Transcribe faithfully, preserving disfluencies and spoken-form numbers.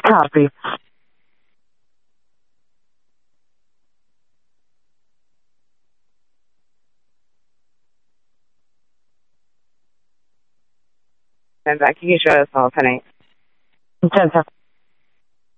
Copy. ten, can you show us all tonight? ten,